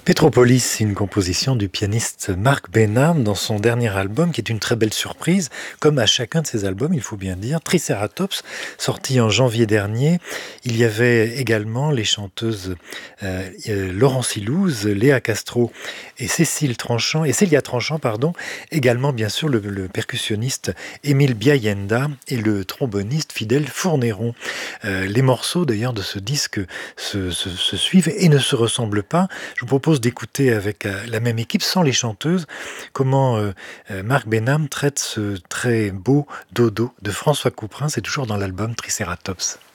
Metropolis, une composition du pianiste Marc Benham dans son dernier album, qui est une très belle surprise, comme à chacun de ses albums, il faut bien dire. Triceratops, sorti en janvier dernier. Il y avait également les chanteuses Laurence Ilouz, Léa Castro et Célia Tranchant, pardon. Également, bien sûr, le percussionniste Émile Biayenda et le tromboniste Fidèle Fournéron. Les morceaux, d'ailleurs, de ce disque se suivent et ne se ressemblent pas. Je vous propose d'écouter avec la même équipe, sans les chanteuses, comment Marc Benham traite ce très beau dodo de François Couperin. C'est toujours dans l'album Triceratops.